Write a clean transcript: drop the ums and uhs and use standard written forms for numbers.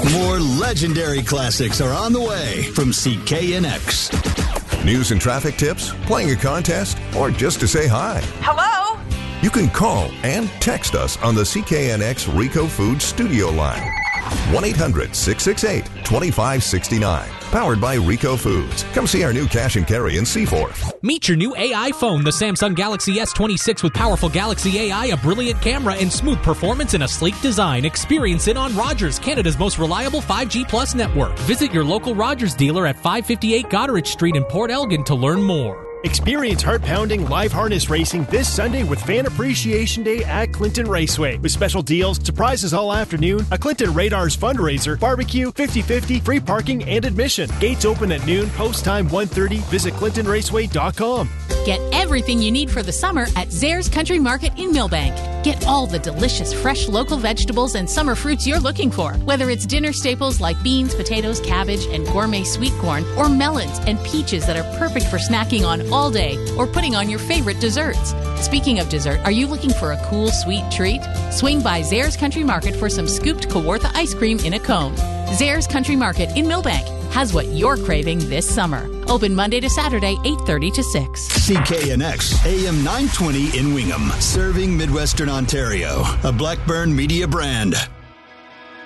More legendary classics are on the way from CKNX. News and traffic tips, playing a contest, or just to say hi. Hello? You can call and text us on the CKNX Rico Foods studio line. 1-800-668-2569. Powered by Rico Foods. Come see our new cash and carry in Seaforth. Meet your new AI phone, the Samsung Galaxy S26 with powerful Galaxy AI, a brilliant camera, and smooth performance in a sleek design. Experience it on Rogers, Canada's most reliable 5G Plus network. Visit your local Rogers dealer at 558 Goderich Street in Port Elgin to learn more. Experience heart-pounding live harness racing this Sunday with Fan Appreciation Day at Clinton Raceway. With special deals, surprises all afternoon, a Clinton Radars fundraiser, barbecue, 50-50, free parking, and admission. Gates open at noon, post time 1:30. Visit ClintonRaceway.com. Get everything you need for the summer at Zares Country Market in Millbank. Get all the delicious fresh local vegetables and summer fruits you're looking for. Whether it's dinner staples like beans, potatoes, cabbage, and gourmet sweet corn, or melons and peaches that are perfect for snacking on all day, or putting on your favorite desserts. Speaking of dessert, are you looking for a cool, sweet treat? Swing by Zares Country Market for some scooped Kawartha ice cream in a cone. Zares Country Market in Millbank has what you're craving this summer. Open Monday to Saturday, 8:30 to 6. CKNX, AM 920 in Wingham. Serving Midwestern Ontario. A Blackburn Media brand.